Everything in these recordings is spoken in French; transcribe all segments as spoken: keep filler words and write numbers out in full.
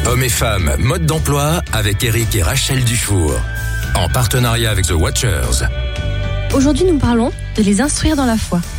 Hommes et femmes, mode d'emploi avec Eric et Rachel Dufour. En partenariat avec The Watchers. Aujourd'hui, nous parlons de les instruire dans la foi.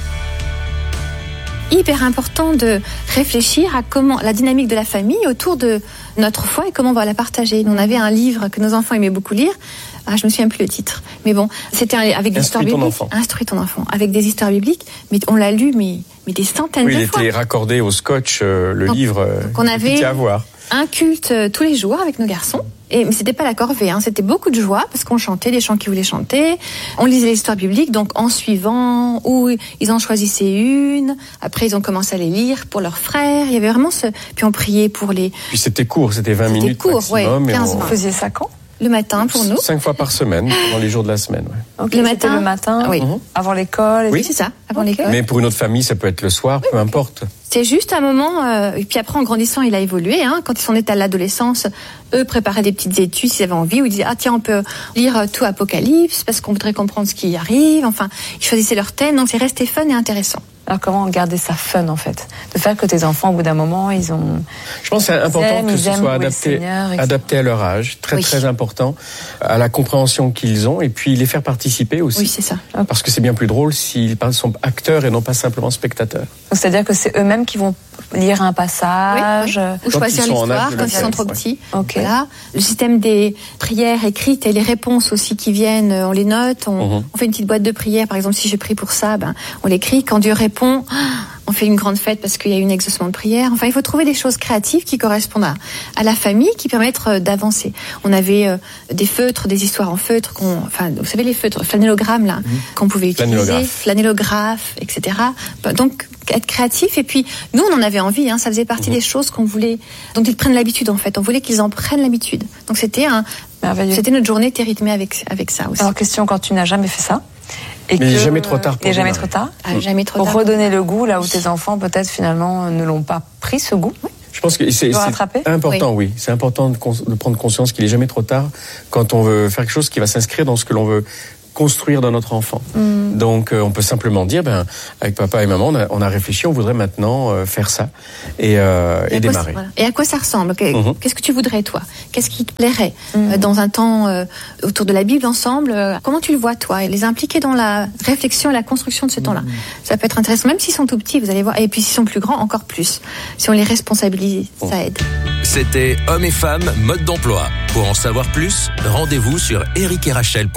Hyper important de réfléchir à comment la dynamique de la famille autour de notre foi et comment on va la partager. On avait un livre que nos enfants aimaient beaucoup lire. Ah, je me souviens plus le titre, mais bon, c'était avec des histoires bibliques. Instruis ton enfant. Avec des histoires bibliques, mais on l'a lu, mais, mais des centaines oui, de fois. Oui, il était raccordé au scotch, euh, le donc, livre. Euh, donc on avait à voir. un culte euh, tous les jours avec nos garçons. Et, mais c'était pas la corvée, hein, c'était beaucoup de joie parce qu'on chantait des chants qu'ils voulaient chanter. On lisait les histoires bibliques, donc en suivant, ou ils en choisissaient une. Après, ils ont commencé à les lire pour leurs frères. Il y avait vraiment ce. Puis on priait pour les. Puis c'était court, c'était vingt c'était minutes court, maximum. Ouais, quinze on... Vous faisiez ça quand? Le matin pour nous. Cinq fois par semaine, dans les jours de la semaine. Ouais. Okay, le matin. le matin, oui. Mmh. Avant l'école. Oui, c'est ça, avant okay. l'école. Mais pour une autre famille, ça peut être le soir, oui, peu importe. C'est juste un moment, euh, et puis après en grandissant, il a évolué. Hein, quand ils sont nés à l'adolescence, eux préparaient des petites études s'ils avaient envie, ou ils disaient ah tiens on peut lire tout Apocalypse parce qu'on voudrait comprendre ce qui arrive. Enfin, ils choisissaient leur thème, donc c'est resté fun et intéressant. Alors comment garder ça fun en fait, de faire que tes enfants au bout d'un moment ils ont. Je pense que c'est important aiment, que ce soit adapté, Seigneur, adapté à leur âge, très oui. très important, à la compréhension qu'ils ont et puis les faire participer aussi. Oui c'est ça. Parce que c'est bien plus drôle s'ils sont acteurs et non pas simplement spectateurs. Donc c'est-à-dire que c'est eux-mêmes qui vont lire un passage, oui, oui. ou choisir l'histoire quand ils sont trop petits. Okay. Voilà. Le système des prières écrites et les réponses aussi qui viennent, on les note. On, mm-hmm. on fait une petite boîte de prières. Par exemple, si je prie pour ça, ben on l'écrit. Quand Dieu répond, on fait une grande fête parce qu'il y a eu un exaucement de prière. Enfin, il faut trouver des choses créatives qui correspondent à, à la famille, qui permettent d'avancer. On avait euh, des feutres, des histoires en feutre, qu'on, enfin, vous savez les feutres, flanellogrammes là, mmh. qu'on pouvait utiliser, flanellographe, flanellographe, et cetera. Donc être créatif et puis nous on en avait envie, hein, ça faisait partie mmh. des choses qu'on voulait, dont ils prennent l'habitude en fait. On voulait qu'ils en prennent l'habitude. Donc c'était un, merveilleux. C'était notre journée était rythmée avec avec ça aussi. Alors question, quand tu n'as jamais fait ça. Et mais que, jamais trop tard pour et jamais trop tard. Ah, jamais trop pour tard. redonner le goût là où tes enfants peut-être finalement ne l'ont pas pris ce goût. Oui. Je pense que c'est, c'est important, oui. oui. C'est important de, de prendre conscience qu'il est jamais trop tard quand on veut faire quelque chose qui va s'inscrire dans ce que l'on veut construire dans notre enfant. Mm. Donc euh, on peut simplement dire, ben avec papa et maman, on a, on a réfléchi, on voudrait maintenant euh, faire ça et, euh, et, et démarrer. Voilà. Et à quoi ça ressemble ? Mm-hmm. Qu'est-ce que tu voudrais toi ? Qu'est-ce qui te plairait mm. euh, dans un temps euh, autour de la Bible ensemble euh, Comment tu le vois toi ? Et les impliquer dans la réflexion et la construction de ce mm. temps-là. Ça peut être intéressant, même s'ils sont tout petits, vous allez voir. Et puis s'ils sont plus grands, encore plus. Si on les responsabilise, mm. ça aide. C'était Hommes et femmes, mode d'emploi. Pour en savoir plus, rendez-vous sur eric et rachel point com.